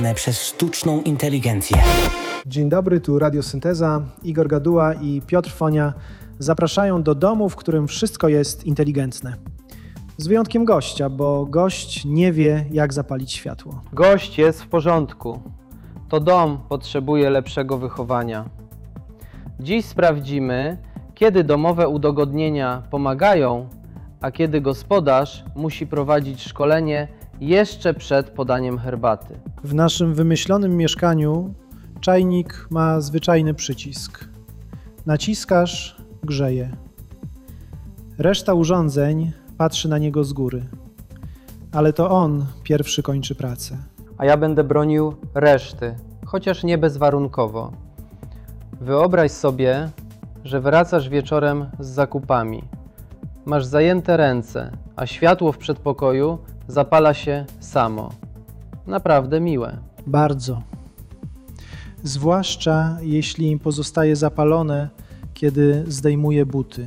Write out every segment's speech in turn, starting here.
przez sztuczną inteligencję. Dzień dobry, tu Radiosynteza. Igor Gaduła i Piotr Fonia zapraszają do domu, w którym wszystko jest inteligentne. Z wyjątkiem gościa, bo gość nie wie, jak zapalić światło. Gość jest w porządku. To dom potrzebuje lepszego wychowania. Dziś sprawdzimy, kiedy domowe udogodnienia pomagają, a kiedy gospodarz musi prowadzić szkolenie jeszcze przed podaniem herbaty. W naszym wymyślonym mieszkaniu czajnik ma zwyczajny przycisk. Naciskasz, grzeje. Reszta urządzeń patrzy na niego z góry. Ale to on pierwszy kończy pracę. A ja będę bronił reszty, chociaż nie bezwarunkowo. Wyobraź sobie, że wracasz wieczorem z zakupami. Masz zajęte ręce, a światło w przedpokoju zapala się samo. Naprawdę miłe. Bardzo. Zwłaszcza jeśli pozostaje zapalone, kiedy zdejmuje buty.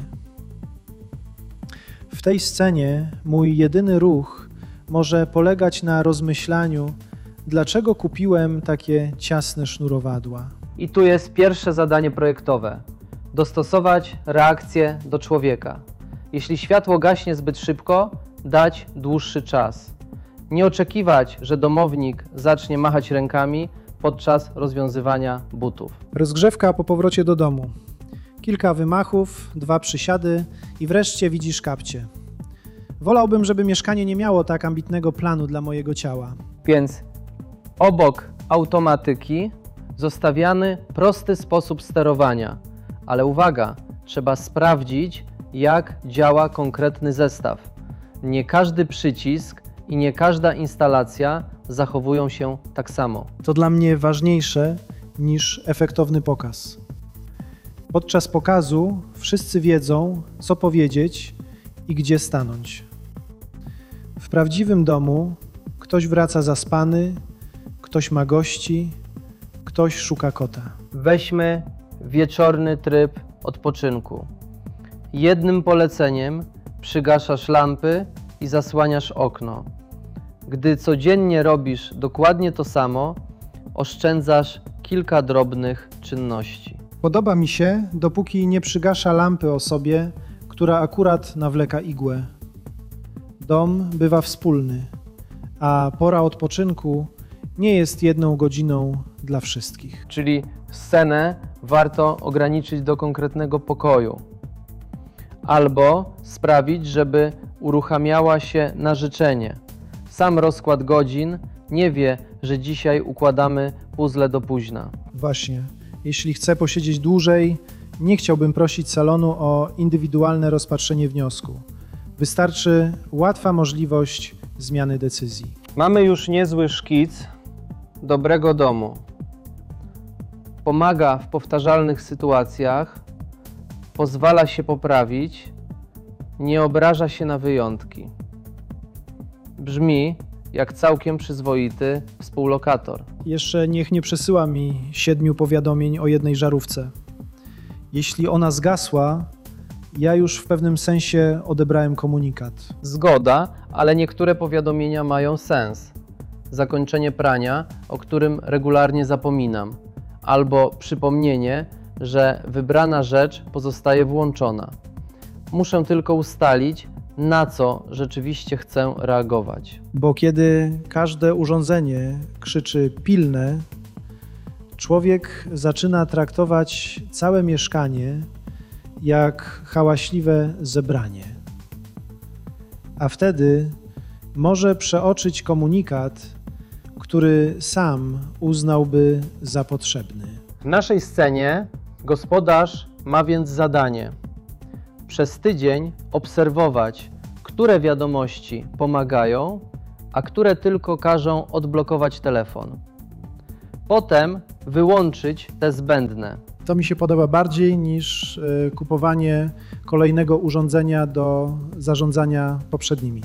W tej scenie mój jedyny ruch może polegać na rozmyślaniu, dlaczego kupiłem takie ciasne sznurowadła. I tu jest pierwsze zadanie projektowe. Dostosować reakcję do człowieka. Jeśli światło gaśnie zbyt szybko, dać dłuższy czas. Nie oczekiwać, że domownik zacznie machać rękami podczas rozwiązywania butów. Rozgrzewka po powrocie do domu. Kilka wymachów, 2 przysiady i wreszcie widzisz kapcie. Wolałbym, żeby mieszkanie nie miało tak ambitnego planu dla mojego ciała. Więc obok automatyki zostawiany prosty sposób sterowania. Ale uwaga, trzeba sprawdzić, jak działa konkretny zestaw. Nie każdy przycisk i nie każda instalacja zachowują się tak samo. To dla mnie ważniejsze niż efektowny pokaz. Podczas pokazu wszyscy wiedzą, co powiedzieć i gdzie stanąć. W prawdziwym domu ktoś wraca zaspany, ktoś ma gości, ktoś szuka kota. Weźmy wieczorny tryb odpoczynku. Jednym poleceniem przygaszasz lampy i zasłaniasz okno. Gdy codziennie robisz dokładnie to samo, oszczędzasz kilka drobnych czynności. Podoba mi się, dopóki nie przygasza lampy osobie, która akurat nawleka igłę. Dom bywa wspólny, a pora odpoczynku nie jest 1 godziną dla wszystkich. Czyli scenę warto ograniczyć do konkretnego pokoju. Albo sprawić, żeby uruchamiała się na życzenie. Sam rozkład godzin nie wie, że dzisiaj układamy puzzle do późna. Właśnie. Jeśli chcę posiedzieć dłużej, nie chciałbym prosić salonu o indywidualne rozpatrzenie wniosku. Wystarczy łatwa możliwość zmiany decyzji. Mamy już niezły szkic dobrego domu. Pomaga w powtarzalnych sytuacjach, pozwala się poprawić, nie obraża się na wyjątki. Brzmi jak całkiem przyzwoity współlokator. Jeszcze niech nie przesyła mi 7 powiadomień o jednej żarówce. Jeśli ona zgasła, ja już w pewnym sensie odebrałem komunikat. Zgoda, ale niektóre powiadomienia mają sens. Zakończenie prania, o którym regularnie zapominam, albo przypomnienie, że wybrana rzecz pozostaje włączona. Muszę tylko ustalić, na co rzeczywiście chcę reagować. Bo kiedy każde urządzenie krzyczy pilne, człowiek zaczyna traktować całe mieszkanie jak hałaśliwe zebranie. A wtedy może przeoczyć komunikat, który sam uznałby za potrzebny. W naszej scenie gospodarz ma więc zadanie przez tydzień obserwować, które wiadomości pomagają, a które tylko każą odblokować telefon. Potem wyłączyć te zbędne. To mi się podoba bardziej niż kupowanie kolejnego urządzenia do zarządzania poprzednimi.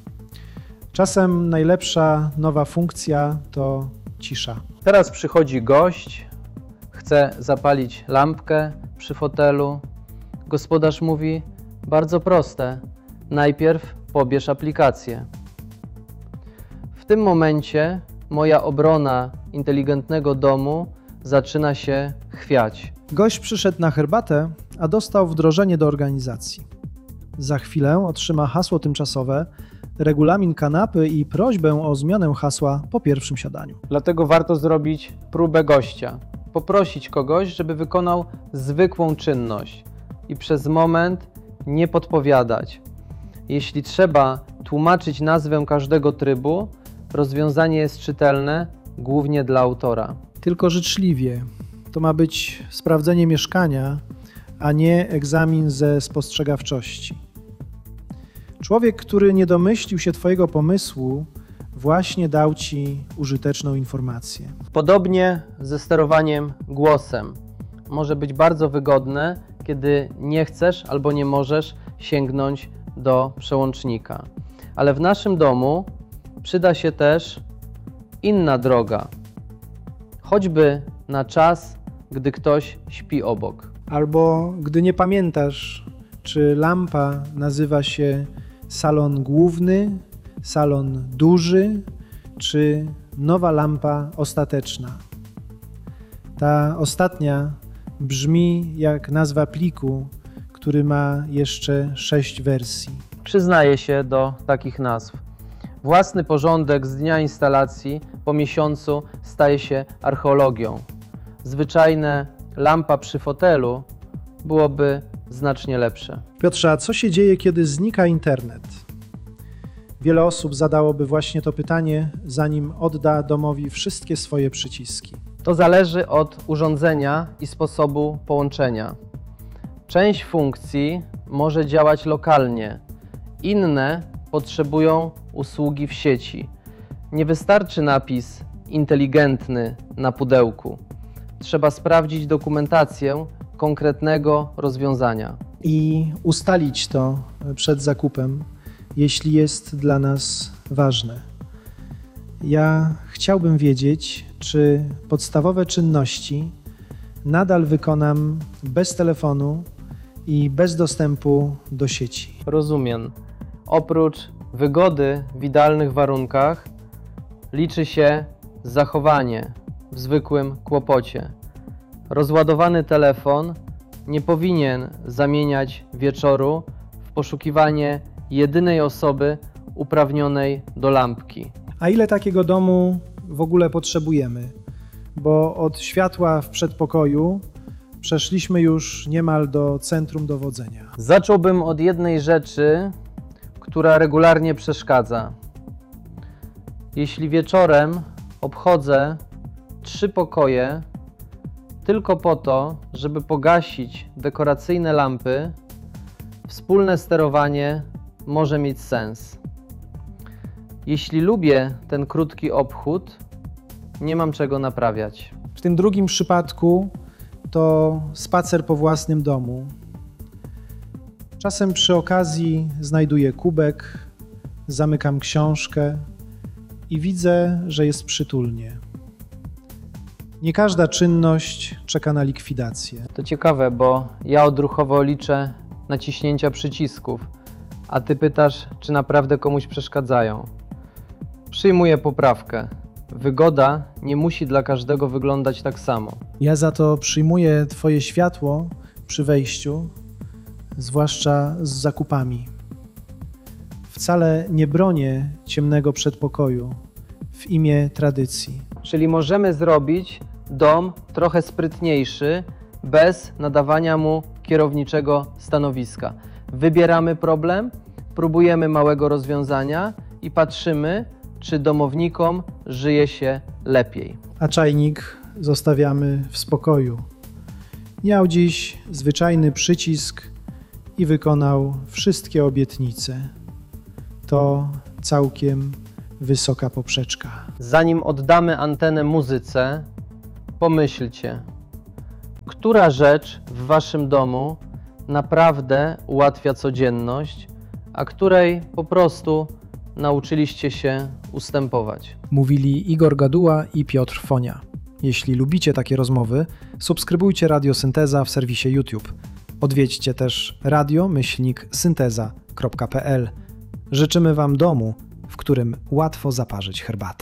Czasem najlepsza nowa funkcja to cisza. Teraz przychodzi gość, chce zapalić lampkę przy fotelu. Gospodarz mówi, bardzo proste, najpierw pobierz aplikację. W tym momencie moja obrona inteligentnego domu zaczyna się chwiać. Gość przyszedł na herbatę, a dostał wdrożenie do organizacji. Za chwilę otrzyma hasło tymczasowe, regulamin kanapy i prośbę o zmianę hasła po pierwszym siadaniu. Dlatego warto zrobić próbę gościa. Poprosić kogoś, żeby wykonał zwykłą czynność i przez moment nie podpowiadać. Jeśli trzeba tłumaczyć nazwę każdego trybu, rozwiązanie jest czytelne głównie dla autora. Tylko życzliwie. To ma być sprawdzenie mieszkania, a nie egzamin ze spostrzegawczości. Człowiek, który nie domyślił się Twojego pomysłu, właśnie dał Ci użyteczną informację. Podobnie ze sterowaniem głosem. Może być bardzo wygodne, kiedy nie chcesz albo nie możesz sięgnąć do przełącznika. Ale w naszym domu przyda się też inna droga. Choćby na czas, gdy ktoś śpi obok. Albo gdy nie pamiętasz, czy lampa nazywa się salon główny, salon duży, czy nowa lampa ostateczna. Ta ostatnia brzmi jak nazwa pliku, który ma jeszcze 6 wersji. Przyznaję się do takich nazw. Własny porządek z dnia instalacji po miesiącu staje się archeologią. Zwyczajne lampa przy fotelu byłoby znacznie lepsze. Piotrze, a co się dzieje, kiedy znika internet? Wiele osób zadałoby właśnie to pytanie, zanim odda domowi wszystkie swoje przyciski. To zależy od urządzenia i sposobu połączenia. Część funkcji może działać lokalnie, inne potrzebują usługi w sieci. Nie wystarczy napis inteligentny na pudełku. Trzeba sprawdzić dokumentację konkretnego rozwiązania. I ustalić to przed zakupem, jeśli jest dla nas ważne. Ja chciałbym wiedzieć, czy podstawowe czynności nadal wykonam bez telefonu i bez dostępu do sieci. Rozumiem. Oprócz wygody w idealnych warunkach liczy się zachowanie w zwykłym kłopocie. Rozładowany telefon nie powinien zamieniać wieczoru w poszukiwanie jedynej osoby uprawnionej do lampki. A ile takiego domu w ogóle potrzebujemy? Bo od światła w przedpokoju przeszliśmy już niemal do centrum dowodzenia. Zacząłbym od jednej rzeczy, która regularnie przeszkadza. Jeśli wieczorem obchodzę 3 pokoje tylko po to, żeby pogasić dekoracyjne lampy, wspólne sterowanie może mieć sens. Jeśli lubię ten krótki obchód, nie mam czego naprawiać. W tym drugim przypadku to spacer po własnym domu. Czasem przy okazji znajduję kubek, zamykam książkę i widzę, że jest przytulnie. Nie każda czynność czeka na likwidację. To ciekawe, bo ja odruchowo liczę naciśnięcia przycisków, a ty pytasz, czy naprawdę komuś przeszkadzają. Przyjmuję poprawkę. Wygoda nie musi dla każdego wyglądać tak samo. Ja za to przyjmuję Twoje światło przy wejściu, zwłaszcza z zakupami. Wcale nie bronię ciemnego przedpokoju w imię tradycji. Czyli możemy zrobić dom trochę sprytniejszy, bez nadawania mu kierowniczego stanowiska. Wybieramy problem, próbujemy małego rozwiązania i patrzymy, czy domownikom żyje się lepiej. A czajnik zostawiamy w spokoju. Miał dziś zwyczajny przycisk i wykonał wszystkie obietnice. To całkiem wysoka poprzeczka. Zanim oddamy antenę muzyce, pomyślcie, która rzecz w waszym domu naprawdę ułatwia codzienność, a której po prostu nauczyliście się ustępować. Mówili Igor Gaduła i Piotr Fonia. Jeśli lubicie takie rozmowy, subskrybujcie Radio Synteza w serwisie YouTube. Odwiedźcie też radio-synteza.pl. Życzymy Wam domu, w którym łatwo zaparzyć herbatę.